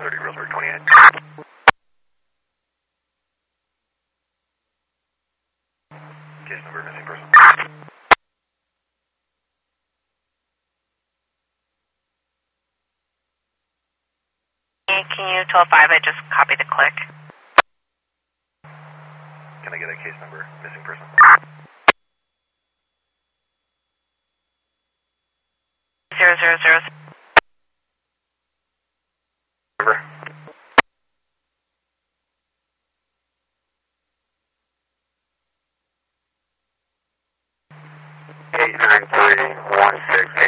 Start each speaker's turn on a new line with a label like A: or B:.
A: 30 Roseburg 28. Case number, missing person.
B: Can you 12-5? I just copied the click.
A: Can I get a case number, missing person?
B: Zero.
A: Number. 89316.